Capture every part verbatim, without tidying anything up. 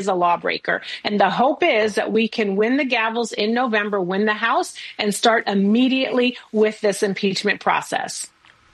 is a lawbreaker. And the hope is that we can win the gavels in November, win the House, and start immediately with this impeachment process.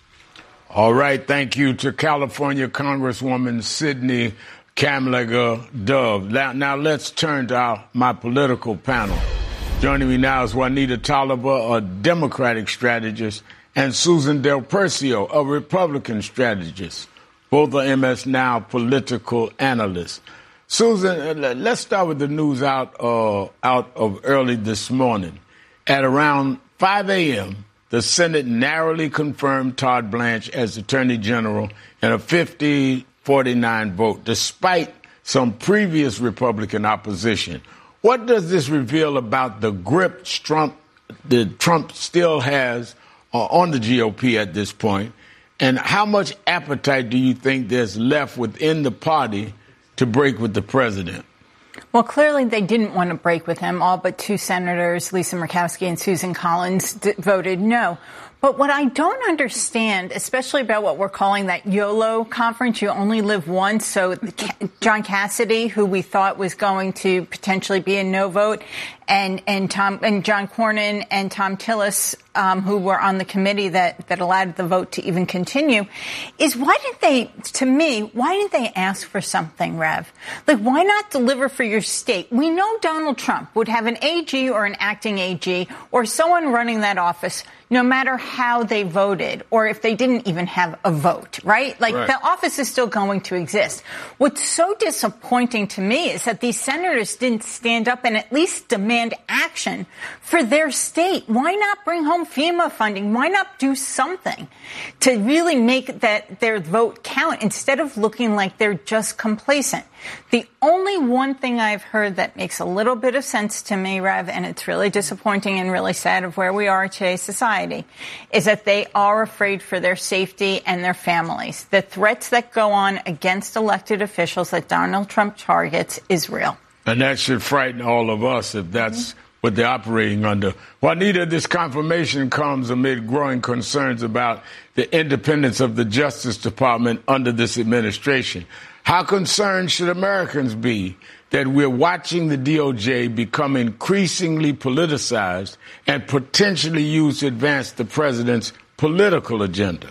All right. Thank you to California Congresswoman Sidney Kamlager Dove. Now, now let's turn to our, my political panel. Joining me now is Juanita Tolliver, a Democratic strategist, and Susan Del Percio, a Republican strategist. Both are M S Now political analysts. Susan, let's start with the news out uh, out of early this morning. At around five a.m., the Senate narrowly confirmed Todd Blanche as Attorney General in a fifty forty-nine vote, despite some previous Republican opposition. What does this reveal about the grip Trump, that Trump still has uh, on the G O P at this point? And how much appetite do you think there's left within the party to break with the president? Well, clearly they didn't want to break with him. All but two senators, Lisa Murkowski and Susan Collins, d- voted no. But what I don't understand, especially about what we're calling that YOLO conference, you only live once. So John Cassidy, who we thought was going to potentially be a no vote, and and Tom and John Cornyn and Tom Tillis, um, who were on the committee that, that allowed the vote to even continue, is why didn't they, to me, why didn't they ask for something, Rev? Like, why not deliver for your state? We know Donald Trump would have an A G or an acting A G or someone running that office, no matter how they voted or if they didn't even have a vote, right? Like, right. The office is still going to exist. What's so disappointing to me is that these senators didn't stand up and at least demand action for their state. Why not bring home FEMA funding? Why not do something to really make that their vote count instead of looking like they're just complacent? The only one thing I've heard that makes a little bit of sense to me, Rev, and it's really disappointing and really sad of where we are in today's society, is that they are afraid for their safety and their families. The threats that go on against elected officials that Donald Trump targets is real. And that should frighten all of us if that's mm-hmm. what they're operating under. Juanita, this confirmation comes amid growing concerns about the independence of the Justice Department under this administration. How concerned should Americans be that we're watching the D O J become increasingly politicized and potentially used to advance the president's political agenda?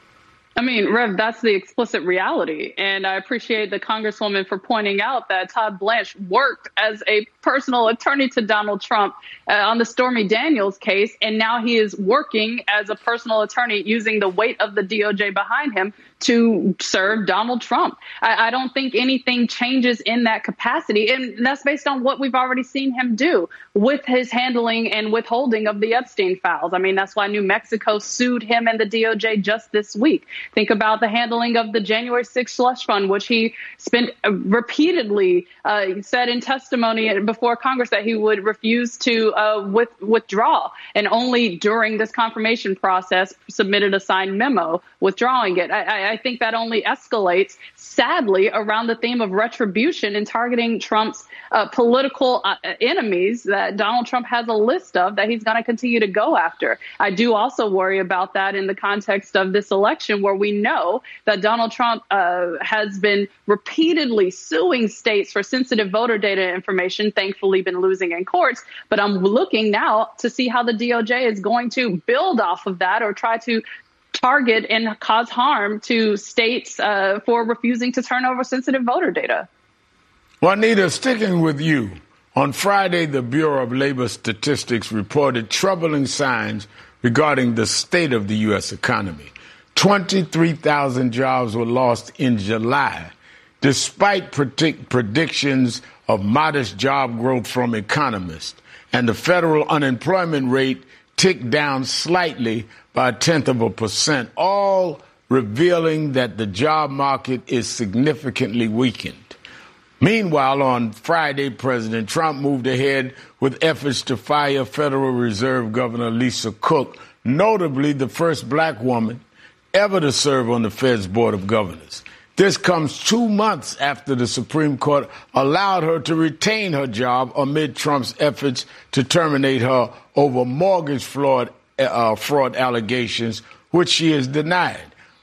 I mean, Rev, that's the explicit reality. And I appreciate the Congresswoman for pointing out that Todd Blanche worked as a personal attorney to Donald Trump uh, on the Stormy Daniels case. And now he is working as a personal attorney using the weight of the D O J behind him to serve Donald Trump. I, I don't think anything changes in that capacity. And that's based on what we've already seen him do with his handling and withholding of the Epstein files. I mean, that's why New Mexico sued him and the D O J just this week. Think about the handling of the January sixth slush fund, which he spent uh, repeatedly uh, said in testimony before Congress that he would refuse to uh, with, withdraw, and only during this confirmation process submitted a signed memo withdrawing it. I, I think that only escalates, sadly, around the theme of retribution and targeting Trump's uh, political uh, enemies that Donald Trump has a list of that he's going to continue to go after. I do also worry about that in the context of this election, where we know that Donald Trump uh, has been repeatedly suing states for sensitive voter data information, thankfully been losing in courts. But I'm looking now to see how the D O J is going to build off of that or try to target and cause harm to states uh, for refusing to turn over sensitive voter data. Juanita, sticking with you, on Friday, the Bureau of Labor Statistics reported troubling signs regarding the state of the U S economy. twenty-three thousand jobs were lost in July, despite predict- predictions of modest job growth from economists. And the federal unemployment rate ticked down slightly by a tenth of a percent, all revealing that the job market is significantly weakened. Meanwhile, on Friday, President Trump moved ahead with efforts to fire Federal Reserve Governor Lisa Cook, notably the first black woman ever to serve on the Fed's Board of Governors. This comes two months after the Supreme Court allowed her to retain her job amid Trump's efforts to terminate her over mortgage fraud, uh, fraud allegations, which she has denied.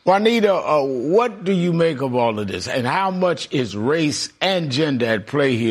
Juanita, uh, what do you make of all of this? And how much is race and gender at play here?